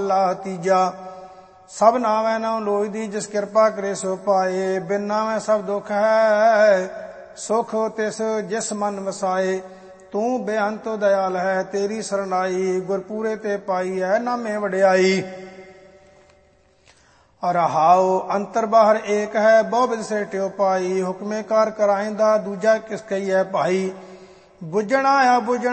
ਮਹੱਲਾ ਤੀਜਾ। ਸਭ ਨਾਵੈ ਨਾਉ ਲੋਚਦੀ, ਜਿਸ ਕਿਰਪਾ ਕਰੇ ਸੋ ਪਾਏ। ਬਿਨ ਨਾਵੈ ਸਭ ਦੁੱਖ ਹੈ, ਸੁਖ ਤਿਸ ਜਿਸ ਮਨ ਵਸਾਏ। ਤੂੰ ਬੇਅੰਤ ਦਇਆਲ ਹੈ, ਤੇਰੀ ਸਰਨਾਈ। ਗੁਰਪੂਰੇ ਤੇ ਪਾਈ ਹੈ, ਨਾਮੇ ਵਡਿਆਈ। ਰਹਾਉ ਅੰਤਰ ਬਾਹਰ ਏਕ ਹੈ, ਬਹੁ ਬਿਧ ਸੇਟਿਓ ਪਾਈ। ਹੁਕਮੇ ਕਾਰ ਕਰਾਇੰਦਾ, ਦੂਜਾ ਕਿਸ ਕਹੀਐ ਭਾਈ। ਬੁੱਝਣਾ ਆ ਬੁੱਝਣ